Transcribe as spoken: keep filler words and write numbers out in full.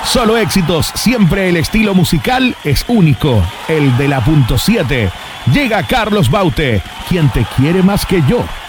Solo éxitos, siempre el estilo musical es único, el de la punto siete. Llega Carlos Baute, quien te quiere más que yo.